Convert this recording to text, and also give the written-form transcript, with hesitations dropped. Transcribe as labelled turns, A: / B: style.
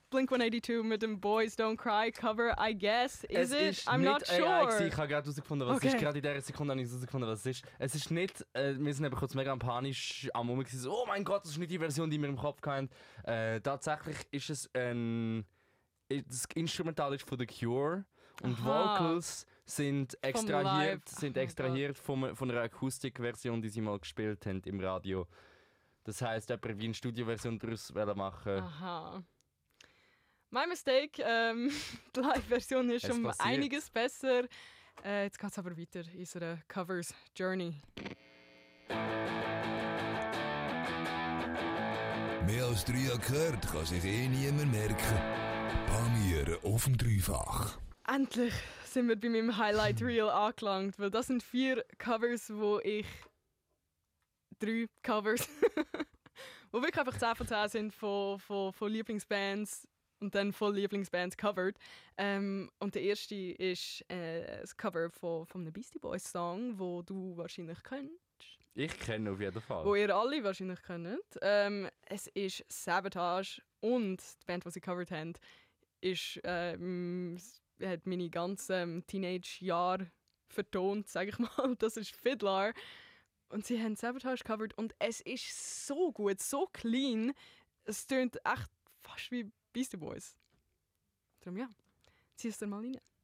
A: Blink-182 mit dem Boys Don't Cry Cover, I guess. Is it?
B: Ist
A: I'm
B: nicht
A: not sure.
B: AI. Ich habe gerade herausgefunden, was es
A: Okay.
B: ist. Gerade in dieser Sekunde habe ich herausgefunden, was es ist. Es ist nicht, wir sind eben kurz mega panisch am Moment gewesen, so, oh mein Gott, das ist nicht die Version, die wir im Kopf hatten. Tatsächlich ist es das Instrumental ist von The Cure und
A: Aha.
B: Vocals sind extrahiert von einer Akustikversion, die sie mal gespielt haben im Radio. Das heisst, jemand wie eine Studioversion daraus machen.
A: Aha. My mistake. Die Live-Version ist
B: Es
A: um
B: passiert.
A: einiges besser. Jetzt geht es aber weiter in unserer Covers-Journey.
C: Mehr als 3 Akkorde kann sich niemand merken. Panieren auf dem Dreifach.
A: Endlich sind wir bei meinem Highlight Reel angelangt, weil das sind 4 Covers, wo ich 3 Covers, wo wirklich einfach 10 von 10 sind von Lieblingsbands und dann von Lieblingsbands covered. Und der erste ist das Cover von einem Beastie Boys Song, wo du wahrscheinlich kennst.
B: Ich kenne auf jeden Fall.
A: Wo ihr alle wahrscheinlich kennt. Es ist Sabotage und die Band, die sie covered haben, hat meine ganzen Teenage-Jahre vertont, sage ich mal. Das ist Fiddler. Und sie haben Sabotage covered und es ist so gut, so clean. Es tönt echt fast wie Beastie Boys. Darum ja, zieh es dir mal rein.